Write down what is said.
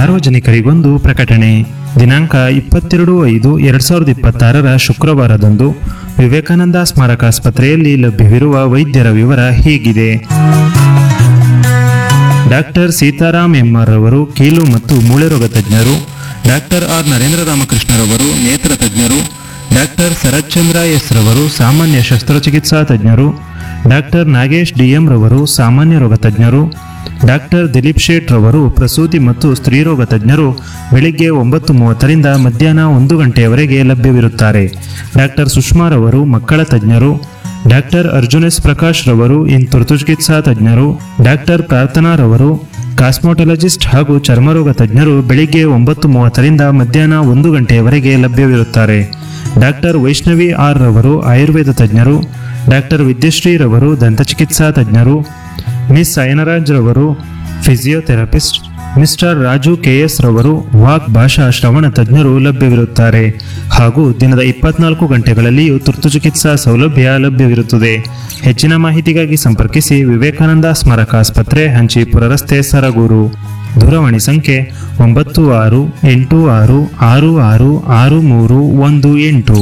ಸಾರ್ವಜನಿಕರಿಗೊಂದು ಪ್ರಕಟಣೆ. ದಿನಾಂಕ 22/5/2026 ಶುಕ್ರವಾರದಂದು ವಿವೇಕಾನಂದ ಸ್ಮಾರಕ ಆಸ್ಪತ್ರೆಯಲ್ಲಿ ಲಭ್ಯವಿರುವ ವೈದ್ಯರ ವಿವರ ಹೀಗಿದೆ. ಡಾಕ್ಟರ್ ಸೀತಾರಾಮ್ ಎಂಆರ್ ರವರು ಕೀಲು ಮತ್ತು ಮೂಳೆ ರೋಗ ತಜ್ಞರು, ಡಾಕ್ಟರ್ ಆರ್ ನರೇಂದ್ರ ರಾಮಕೃಷ್ಣರವರು ನೇತ್ರ ತಜ್ಞರು, ಡಾಕ್ಟರ್ ಶರತ್ಚಂದ್ರ ಎಸ್ ರವರು ಸಾಮಾನ್ಯ ಶಸ್ತ್ರಚಿಕಿತ್ಸಾ ತಜ್ಞರು, ಡಾಕ್ಟರ್ ನಾಗೇಶ್ ಡಿಎಂ ರವರು ಸಾಮಾನ್ಯ ರೋಗ ತಜ್ಞರು, ಡಾಕ್ಟರ್ ದಿಲೀಪ್ ಶೇಟ್ ರವರು ಪ್ರಸೂತಿ ಮತ್ತು ಸ್ತ್ರೀರೋಗ ತಜ್ಞರು ಬೆಳಿಗ್ಗೆ 9:30ರಿಂದ ಮಧ್ಯಾಹ್ನ 1 ಗಂಟೆಯವರೆಗೆ ಲಭ್ಯವಿರುತ್ತಾರೆ. ಡಾಕ್ಟರ್ ಸುಷ್ಮಾ ರವರು ಮಕ್ಕಳ ತಜ್ಞರು, ಡಾಕ್ಟರ್ ಅರ್ಜುನ್ ಎಸ್ ಪ್ರಕಾಶ್ ರವರು ತುರ್ತು ಚಿಕಿತ್ಸಾ ತಜ್ಞರು, ಡಾಕ್ಟರ್ ಪ್ರಾರ್ಥನಾ ರವರು ಕಾಸ್ಮೋಟೊಲಜಿಸ್ಟ್ ಹಾಗೂ ಚರ್ಮರೋಗ ತಜ್ಞರು ಬೆಳಿಗ್ಗೆ 9:30ರಿಂದ ಮಧ್ಯಾಹ್ನ 1 ಗಂಟೆಯವರೆಗೆ ಲಭ್ಯವಿರುತ್ತಾರೆ. ಡಾಕ್ಟರ್ ವೈಷ್ಣವಿ ಆರ್ ರವರು ಆಯುರ್ವೇದ ತಜ್ಞರು, ಡಾಕ್ಟರ್ ವಿದ್ಯಶ್ರೀ ರವರು ದಂತಚಿಕಿತ್ಸಾ ತಜ್ಞರು, ಮಿಸ್ ಅಯನರಾಜ್ ರವರು ಫಿಸಿಯೋಥೆರಪಿಸ್ಟ್, ಮಿಸ್ಟರ್ ರಾಜು ಕೆಎಸ್ ರವರು ವಾಕ್ ಭಾಷಾ ಶ್ರವಣ ತಜ್ಞರು ಲಭ್ಯವಿರುತ್ತಾರೆ. ಹಾಗೂ ದಿನದ 24 ಗಂಟೆಗಳಲ್ಲಿಯೂ ತುರ್ತು ಚಿಕಿತ್ಸಾ ಸೌಲಭ್ಯ ಲಭ್ಯವಿರುತ್ತದೆ. ಹೆಚ್ಚಿನ ಮಾಹಿತಿಗಾಗಿ ಸಂಪರ್ಕಿಸಿ ವಿವೇಕಾನಂದ ಸ್ಮಾರಕ ಆಸ್ಪತ್ರೆ, ಹಂಚಿಪುರ ರಸ್ತೆ, ಸರಗೂರು. ದೂರವಾಣಿ ಸಂಖ್ಯೆ 9686666318.